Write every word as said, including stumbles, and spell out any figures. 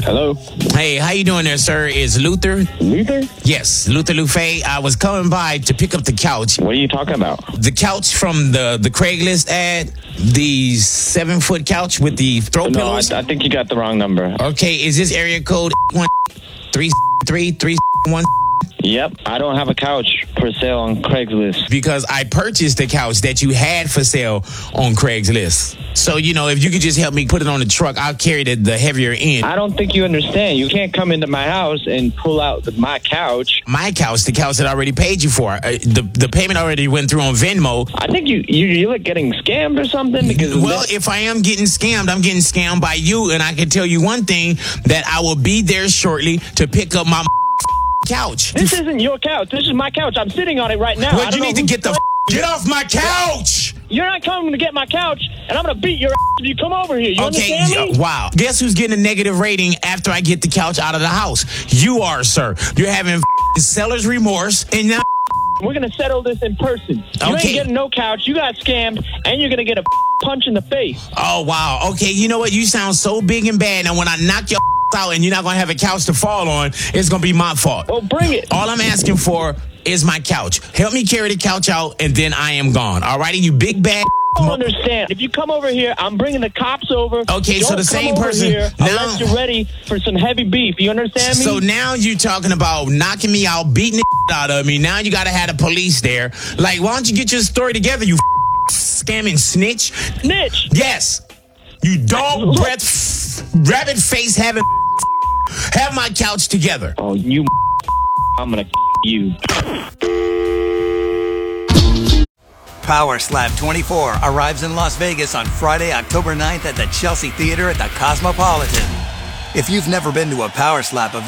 Hello. Hey, how you doing there, sir? Is Luther? Luther? Yes, Luther Lufay. I was coming by to pick up the couch. What are you talking about? The couch from the, the Craigslist ad, the seven-foot couch with the throw No, I, pillows. I think you got the wrong number. Okay, is this area code one three three three one? Yep, I don't have a couch for sale on Craigslist. Because I purchased the couch that you had for sale on Craigslist. So, you know, if you could just help me put it on the truck, I'll carry the, the heavier end. I don't think you understand. You can't come into my house and pull out the, my couch. My couch, the couch that I already paid you for. Uh, the the payment already went through on Venmo. I think you, you, you're like getting scammed or something. Because Well, if I am getting scammed, I'm getting scammed by you. And I can tell you one thing, that I will be there shortly to pick up my couch. This isn't your couch. This is my couch. I'm sitting on it right now. I Well, don't you know need to who's get the f- get off my couch. You're not coming to get my couch, and I'm going to beat your ass if you come over here. You Okay, understand me? uh, wow. Guess who's getting a negative rating after I get the couch out of the house? You are, sir. You're having f- seller's remorse, and now We're going to settle this in person. You Okay. ain't getting no couch. You got scammed, and you're going to get a punch in the face. oh, wow. Okay, you know what? You sound so big and bad, and when I knock your out and you're not going to have a couch to fall on, it's going to be my fault. Well, bring it. All I'm asking for is my couch. Help me carry the couch out, and then I am gone. All righty, you big bad. I don't understand. If you come over here, I'm bringing the cops over. Okay, so Don't the same come over person- here now- unless you're ready for some heavy beef. You understand me? So now you're talking about knocking me out, beating the out of me. Now you got to have the police there. Like, why don't you get your story together, you scamming snitch? Snitch. Yes. You dog breath, rabbit face having have my couch together. Oh, you. I'm gonna you. Power Slap twenty-four arrives in Las Vegas on Friday, October ninth at the Chelsea Theater at the Cosmopolitan. If you've never been to a Power Slap event,